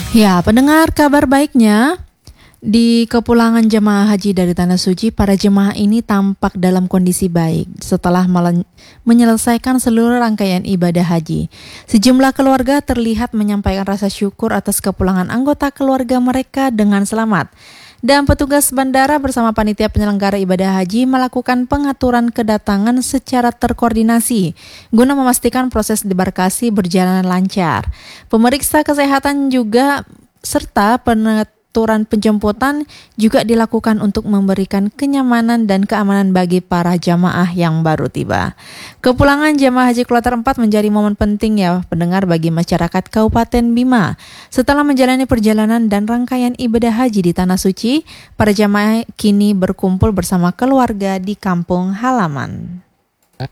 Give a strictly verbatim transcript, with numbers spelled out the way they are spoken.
Ya, pendengar, kabar baiknya di kepulangan jemaah haji dari Tanah Suci, para jemaah ini tampak dalam kondisi baik setelah melen- menyelesaikan seluruh rangkaian ibadah haji. Sejumlah keluarga terlihat menyampaikan rasa syukur atas kepulangan anggota keluarga mereka dengan selamat. Dan petugas bandara bersama panitia penyelenggara ibadah haji melakukan pengaturan kedatangan secara terkoordinasi guna memastikan proses debarkasi berjalan lancar. Pemeriksa kesehatan juga serta pengaturan penjemputan juga dilakukan untuk memberikan kenyamanan dan keamanan bagi para jamaah yang baru tiba. Kepulangan jamaah haji kloter empat menjadi momen penting ya pendengar bagi masyarakat Kabupaten Bima. Setelah menjalani perjalanan dan rangkaian ibadah haji di Tanah Suci, para jamaah kini berkumpul bersama keluarga di kampung halaman.